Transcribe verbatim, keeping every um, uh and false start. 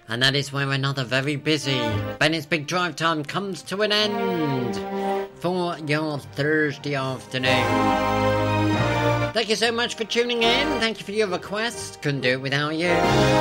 And that is where another very busy Bennett's Big Drive Time comes to an end for your Thursday afternoon. Thank you so much for tuning in. Thank you for your requests. Couldn't do it without you.